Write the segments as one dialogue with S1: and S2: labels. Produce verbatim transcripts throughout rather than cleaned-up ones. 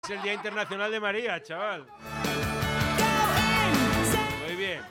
S1: Es el Día Internacional de María, chaval. Muy bien.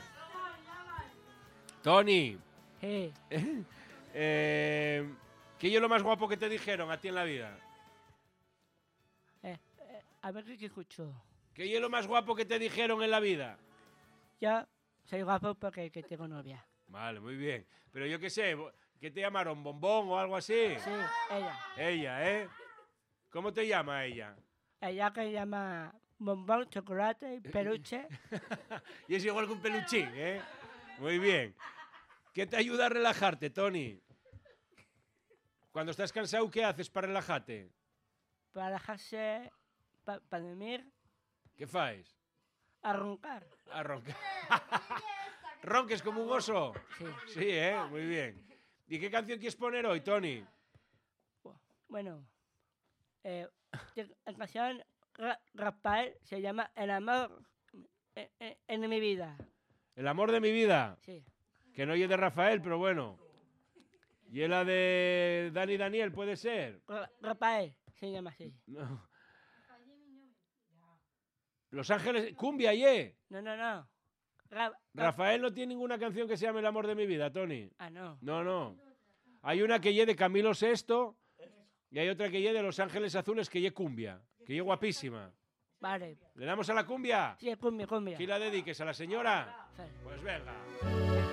S1: Tony.
S2: Sí.
S1: eh, ¿Qué es lo más guapo que te dijeron a ti en la vida?
S2: Eh, eh, a ver qué escucho.
S1: ¿Qué es lo más guapo que te dijeron en la vida?
S2: Yo soy guapo porque que tengo novia.
S1: Vale, muy bien. Pero yo qué sé, ¿qué te llamaron? ¿Bombón o algo así?
S2: Sí, ella.
S1: Ella, ¿eh? ¿Cómo te llama ella?
S2: Ella que llama bombón, chocolate y peluche.
S1: Y es igual que un peluchín, ¿eh? Muy bien. ¿Qué te ayuda a relajarte, Tony? Cuando estás cansado, ¿qué haces para relajarte?
S2: Para relajarse, para pa dormir.
S1: ¿Qué faes?
S2: A roncar.
S1: A roncar. ¿Ronques como un oso?
S2: Sí.
S1: Sí, ¿eh? Muy bien. ¿Y qué canción quieres poner hoy, Tony?
S2: Bueno, eh, la canción Ra Rafael se llama El amor en, en, en mi vida.
S1: El amor de mi vida.
S2: Sí.
S1: Que no oye de Rafael, pero bueno. ¿Y es la de Dani Daniel, puede ser?
S2: Ra Rafael se llama así.
S1: No. Los Ángeles... Cumbia, ¿ye?
S2: No, no, no. Ra
S1: Rafael no tiene ninguna canción que se llame El amor de mi vida, Tony.
S2: Ah, no.
S1: No, no. Hay una que ye de Camilo sexto y hay otra que ye de Los Ángeles Azules que ye cumbia, que ye guapísima.
S2: Vale.
S1: ¿Le damos a la cumbia?
S2: Sí, cumbia, cumbia.
S1: ¿Quién la dediques? ¿A la señora?
S2: Sí.
S1: Pues venga.